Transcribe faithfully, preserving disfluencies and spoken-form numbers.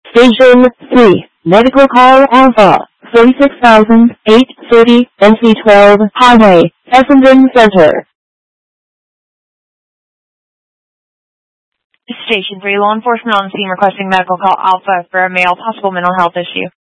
Station three, Medical Call Alpha, forty-six thousand eight hundred thirty, N C twelve, Highway, Essendon Center. Station three, law enforcement on scene requesting medical call Alpha for a male possible mental health issue.